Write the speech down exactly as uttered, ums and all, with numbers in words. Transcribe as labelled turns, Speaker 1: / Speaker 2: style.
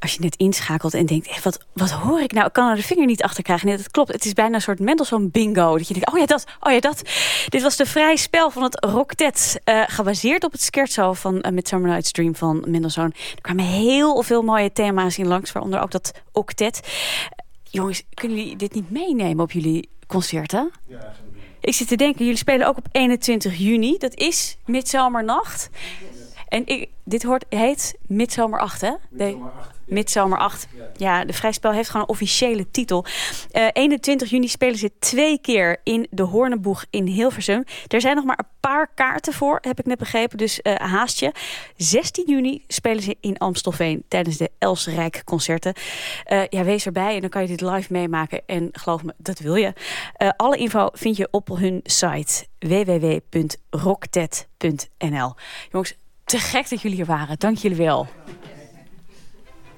Speaker 1: als je net inschakelt en denkt, wat, wat hoor ik nou? Ik kan er de vinger niet achter krijgen. Nee, dat klopt. Het is bijna een soort Mendelssohn bingo. Dat je denkt, oh ja, dat, oh ja, dat. Dit was de vrij spel van het Roctet. Uh, gebaseerd op het scherzo van uh, Midsummer Night's Dream van Mendelssohn. Er kwamen heel veel mooie thema's in langs, waaronder ook dat octet. Uh, jongens, kunnen jullie dit niet meenemen op jullie concerten? Ja, ik zit te denken, jullie spelen ook op eenentwintig juni. Dat is Midzomernacht. En ik, dit hoort, heet Midzomer acht, hè?
Speaker 2: Midzomer acht. Ja.
Speaker 1: Midzomer acht. Ja, de Vrijspel heeft gewoon een officiële titel. Uh, eenentwintig juni spelen ze twee keer in de Hoornenboeg in Hilversum. Er zijn nog maar een paar kaarten voor, heb ik net begrepen. Dus uh, haast je. zestien juni spelen ze in Amstelveen tijdens de Els Rijk concerten. Uh, ja, wees erbij en dan kan je dit live meemaken. En geloof me, dat wil je. Uh, alle info vind je op hun site w w w punt roctet punt n l. Jongens, te gek dat jullie hier waren. Dank jullie wel.